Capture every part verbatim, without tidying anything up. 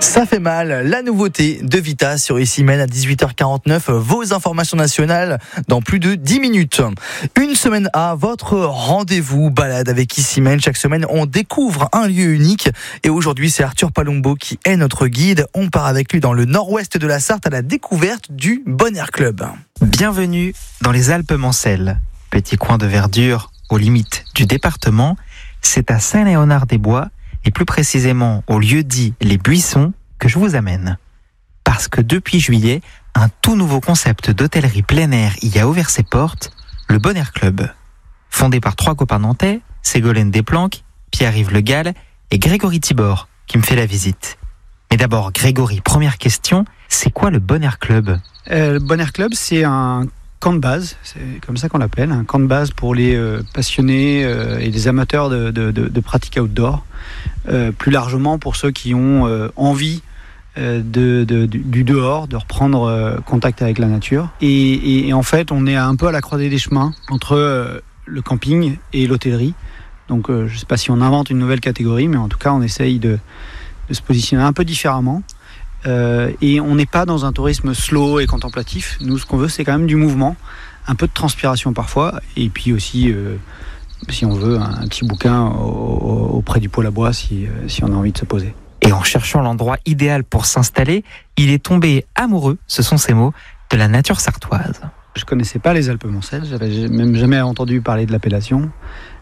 Ça fait mal, la nouveauté de Vita sur Issymène à dix-huit heures quarante-neuf, vos informations nationales dans plus de dix minutes. Une semaine à votre rendez-vous balade avec Issymène. Chaque semaine, on découvre un lieu unique et aujourd'hui, c'est Arthur Palombo qui est notre guide. On part avec lui dans le nord-ouest de la Sarthe à la découverte du Bon Air Club. Bienvenue dans les Alpes-Mancelles. Petit coin de verdure aux limites du département, c'est à Saint-Léonard-des-Bois et plus précisément au lieu dit Les Buissons que je vous amène. Parce que depuis juillet, un tout nouveau concept d'hôtellerie plein air y a ouvert ses portes, le Bon Air Club. Fondé par trois copains nantais, Ségolène Desplanques, Pierre-Yves Le Gall et Grégory Thibord, qui me fait la visite. Mais d'abord, Grégory, première question, c'est quoi le Bon Air Club ? euh, Le Bon Air Club, c'est un camp de base, c'est comme ça qu'on l'appelle, un camp de base pour les euh, passionnés euh, et les amateurs de, de, de, de pratiques outdoor. Euh, plus largement pour ceux qui ont euh, envie euh, de, de, du, du dehors, de reprendre euh, contact avec la nature. Et, et, et en fait, on est un peu à la croisée des chemins entre euh, le camping et l'hôtellerie. Donc euh, je ne sais pas si on invente une nouvelle catégorie, mais en tout cas, on essaye de, de se positionner un peu différemment. Euh, et on n'est pas dans un tourisme slow et contemplatif. Nous, ce qu'on veut, c'est quand même du mouvement, un peu de transpiration parfois, et puis aussi... Euh, si on veut, un petit bouquin auprès du poêle à bois si, si on a envie de se poser. Et en cherchant l'endroit idéal pour s'installer, il est tombé amoureux, ce sont ses mots, de la nature sartoise. Je ne connaissais pas les Alpes-Mancelles, j'avais même jamais entendu parler de l'appellation.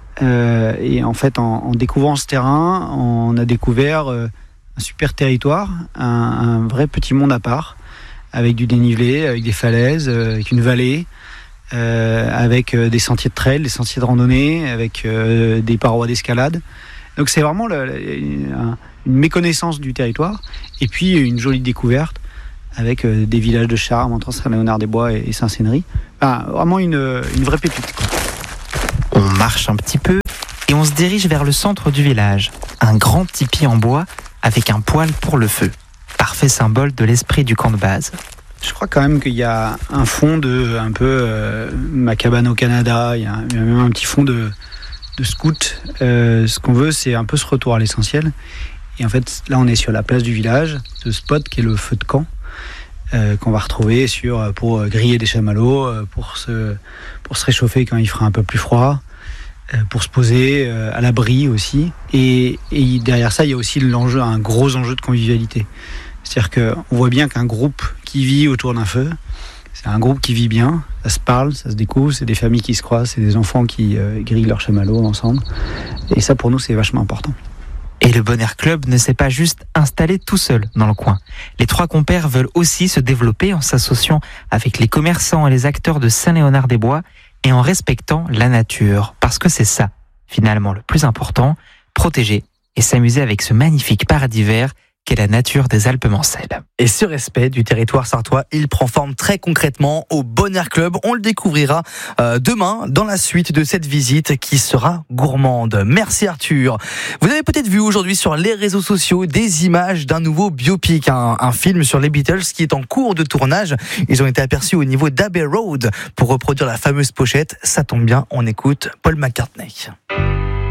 Euh, et en fait, en, en découvrant ce terrain, on a découvert euh, un super territoire, un, un vrai petit monde à part, avec du dénivelé, avec des falaises, euh, avec une vallée. Euh, avec euh, des sentiers de trail, des sentiers de randonnée, avec euh, des parois d'escalade. Donc c'est vraiment le, le, une, une méconnaissance du territoire et puis une jolie découverte avec euh, des villages de charme entre Saint-Léonard-des-Bois et, et Saint-Sénéry. Enfin, vraiment une, une vraie pépite. On marche un petit peu et on se dirige vers le centre du village. Un grand tipi en bois avec un poêle pour le feu. Parfait symbole de l'esprit du camp de base. Je crois quand même qu'il y a un fond de un peu euh, ma cabane au Canada, il y a, il y a même un petit fond de, de scout. Euh, ce qu'on veut, c'est un peu ce retour à l'essentiel. Et en fait, là, on est sur la place du village, ce spot qui est le feu de camp, euh, qu'on va retrouver sur, pour griller des chamallows, pour se, pour se réchauffer quand il fera un peu plus froid, euh, pour se poser euh, à l'abri aussi. Et, et derrière ça, il y a aussi l'enjeu, un gros enjeu de convivialité. C'est-à-dire qu'on voit bien qu'un groupe qui vit autour d'un feu, c'est un groupe qui vit bien, ça se parle, ça se découvre, c'est des familles qui se croisent, c'est des enfants qui euh, grillent leur chamallow ensemble. Et ça, pour nous, c'est vachement important. Et le Bon Air Club ne s'est pas juste installé tout seul dans le coin. Les trois compères veulent aussi se développer en s'associant avec les commerçants et les acteurs de Saint-Léonard-des-Bois et en respectant la nature. Parce que c'est ça, finalement, le plus important, protéger et s'amuser avec ce magnifique paradis vert qu'est la nature des Alpes-Mancelles. Et ce respect du territoire sartois, il prend forme très concrètement au Bon Air Club. On le découvrira euh, demain dans la suite de cette visite qui sera gourmande. Merci Arthur. Vous avez peut-être vu aujourd'hui sur les réseaux sociaux des images d'un nouveau biopic, un, un film sur les Beatles qui est en cours de tournage. Ils ont été aperçus au niveau d'Abbey Road pour reproduire la fameuse pochette. Ça tombe bien, on écoute Paul McCartney.